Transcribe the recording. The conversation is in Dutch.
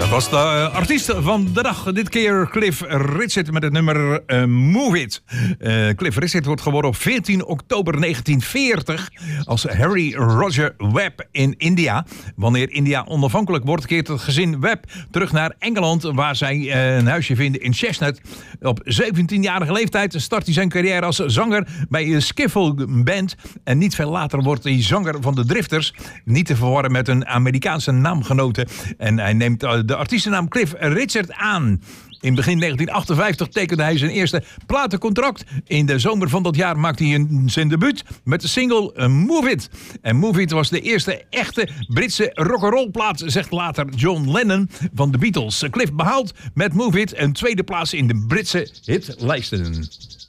Dat was de artiest van de dag. Dit keer Cliff Richard met het nummer Move It. Cliff Richard wordt geboren op 14 oktober 1940 als Harry Roger Webb in India. Wanneer India onafhankelijk wordt, keert het gezin Webb terug naar Engeland, waar zij een huisje vinden in Chestnut. Op 17-jarige leeftijd start hij zijn carrière als zanger bij een skiffle band. En niet veel later wordt hij zanger van de Drifters. Niet te verwarren met een Amerikaanse naamgenote. En hij neemt de artiestennaam Cliff Richard aan. In begin 1958 tekende hij zijn eerste platencontract. In de zomer van dat jaar maakte hij zijn debuut met de single Move It. En Move It was de eerste echte Britse rock'n'roll plaat, zegt later John Lennon van de Beatles. Cliff behaalt met Move It een tweede plaats in de Britse hitlijsten.